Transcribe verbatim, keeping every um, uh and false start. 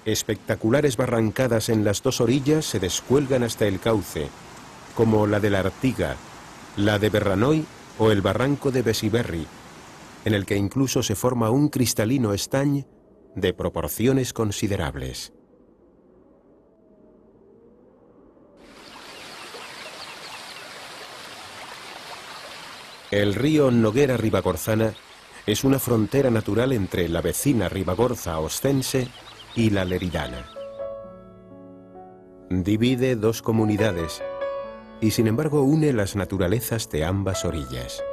Espectaculares barrancadas en las dos orillas se descuelgan hasta el cauce, como la de la Artiga, la de Berranoy o el barranco de Besiberri, en el que incluso se forma un cristalino estañ de proporciones considerables. El río Noguera Ribagorzana es una frontera natural entre la vecina Ribagorza Ostense y la Leridana. Divide dos comunidades y sin embargo une las naturalezas de ambas orillas.